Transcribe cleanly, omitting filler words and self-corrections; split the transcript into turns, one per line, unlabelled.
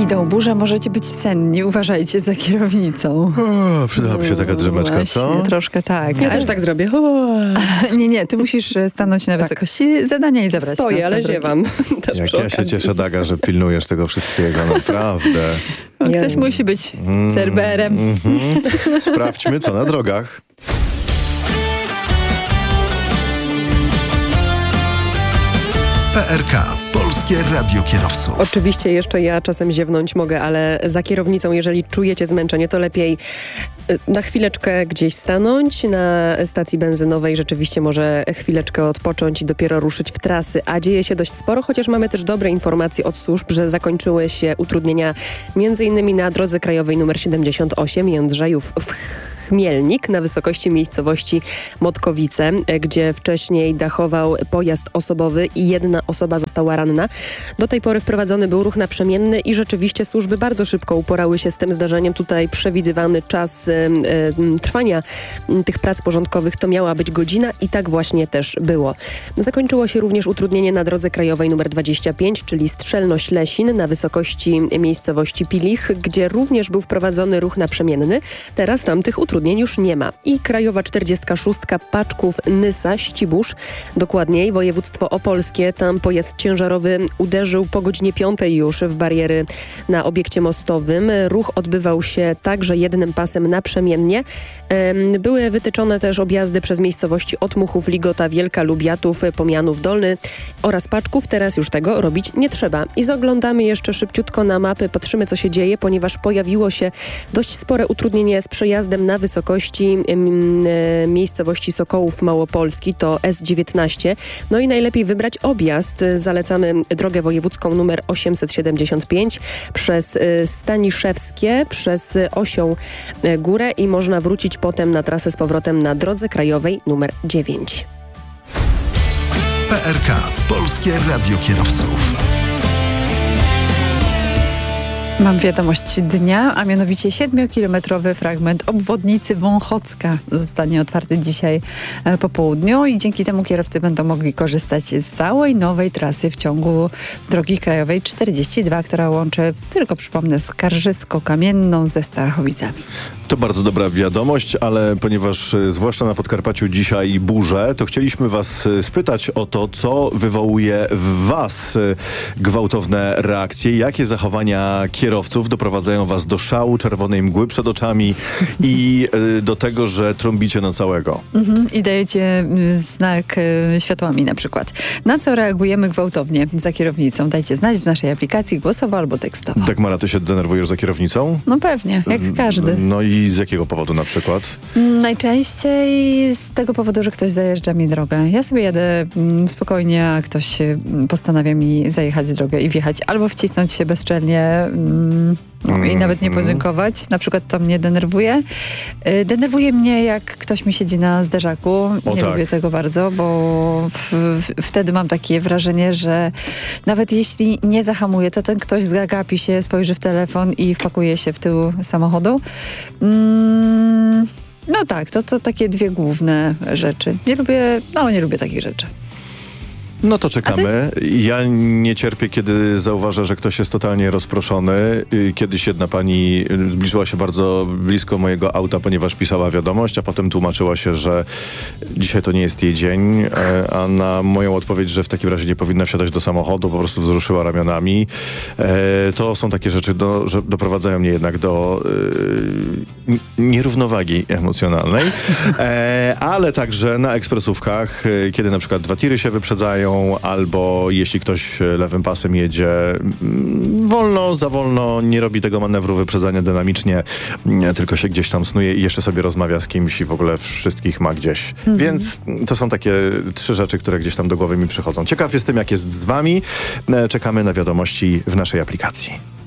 idą burze, możecie być senni. Uważajcie za kierownicą.
Przydałaby się taka drzemeczka,
właśnie,
co?
Troszkę tak.
Ja też tak zrobię.
Nie, ty musisz stanąć na wysokości zadania i zabrać
Stoję,
nas na
ale
drogi.
ziewam. Też
Jak
przy
ja się
okazji.
cieszę, Daga, że pilnujesz tego wszystkiego, naprawdę.
Ktoś musi być cerberem.
Sprawdźmy, co na drogach.
PRK. Polskie Radio Kierowców.
Oczywiście jeszcze ja czasem ziewnąć mogę, ale za kierownicą, jeżeli czujecie zmęczenie, to lepiej na chwileczkę gdzieś stanąć na stacji benzynowej. Rzeczywiście może chwileczkę odpocząć i dopiero ruszyć w trasy. A dzieje się dość sporo, chociaż mamy też dobre informacje od służb, że zakończyły się utrudnienia m.in. na drodze krajowej nr 78 Jędrzejów w Chmielnik na wysokości miejscowości Motkowice, gdzie wcześniej dachował pojazd osobowy i jedna osoba została ranna. Do tej pory wprowadzony był ruch naprzemienny i rzeczywiście służby bardzo szybko uporały się z tym zdarzeniem. Tutaj przewidywany czas trwania tych prac porządkowych to miała być godzina i tak właśnie też było. Zakończyło się również utrudnienie na drodze krajowej nr 25, czyli Strzelno-Ślesin na wysokości miejscowości Pilich, gdzie również był wprowadzony ruch naprzemienny. Teraz tamtych utrudnień już nie ma. I krajowa 46 Paczków-Nysa, Ścibórz, dokładniej województwo opolskie. Tam pojazd ciężarowy uderzył po godzinie 5 już w bariery na obiekcie mostowym. Ruch odbywał się także jednym pasem naprzemiennie. Były wytyczone też objazdy przez miejscowości Otmuchów, Ligota, Wielka, Lubiatów, Pomianów Dolny oraz Paczków. Teraz już tego robić nie trzeba. I zaglądamy jeszcze szybciutko na mapy, patrzymy co się dzieje, ponieważ pojawiło się dość spore utrudnienie z przejazdem na wysokości miejscowości Sokołów Małopolski, to S19. No i najlepiej wybrać objazd. Zalecamy drogę wojewódzką nr 875 przez Staniszewskie, przez Osią Górę i można wrócić potem na trasę z powrotem na drodze krajowej nr 9.
PRK. Polskie Radio Kierowców.
Mam wiadomość dnia, a mianowicie 7-kilometrowy fragment obwodnicy Wąchocka zostanie otwarty dzisiaj po południu i dzięki temu kierowcy będą mogli korzystać z całej nowej trasy w ciągu drogi krajowej 42, która łączy, tylko przypomnę, Skarżysko-Kamienną ze Starachowicami.
To bardzo dobra wiadomość, ale ponieważ zwłaszcza na Podkarpaciu dzisiaj burze, to chcieliśmy was spytać o to, co wywołuje w was gwałtowne reakcje, jakie zachowania kierowców doprowadzają was do szału, czerwonej mgły przed oczami i do tego, że trąbicie na całego.
I dajecie znak światłami na przykład. Na co reagujemy gwałtownie za kierownicą? Dajcie znać w naszej aplikacji głosowo albo tekstowo.
Tak, Mara, ty się denerwujesz za kierownicą?
No pewnie, jak każdy.
No i z jakiego powodu na przykład?
Najczęściej z tego powodu, że ktoś zajeżdża mi drogę. Ja sobie jadę spokojnie, a ktoś postanawia mi zajechać drogę i wjechać albo wcisnąć się bezczelnie i nawet nie podziękować. Na przykład to mnie denerwuje. Denerwuje mnie, jak ktoś mi siedzi na zderzaku. Nie lubię tego bardzo, bo wtedy mam takie wrażenie, że nawet jeśli nie zahamuje, to ten ktoś zagapi się, spojrzy w telefon i wpakuje się w tył samochodu. No tak, to takie dwie główne rzeczy. Nie lubię takich rzeczy.
No to czekamy. Ja nie cierpię, kiedy zauważę, że ktoś jest totalnie rozproszony. Kiedyś jedna pani zbliżyła się bardzo blisko mojego auta, ponieważ pisała wiadomość, a potem tłumaczyła się, że dzisiaj to nie jest jej dzień, a na moją odpowiedź, że w takim razie nie powinna wsiadać do samochodu, po prostu wzruszyła ramionami. To są takie rzeczy, że doprowadzają mnie jednak do nierównowagi emocjonalnej, ale także na ekspresówkach, kiedy na przykład dwa tiry się wyprzedzają, albo jeśli ktoś lewym pasem jedzie wolno, za wolno, nie robi tego manewru wyprzedzania dynamicznie, tylko się gdzieś tam snuje i jeszcze sobie rozmawia z kimś i w ogóle wszystkich ma gdzieś. Więc to są takie trzy rzeczy, które gdzieś tam do głowy mi przychodzą. Ciekaw jestem, jak jest z wami. Czekamy na wiadomości w naszej aplikacji.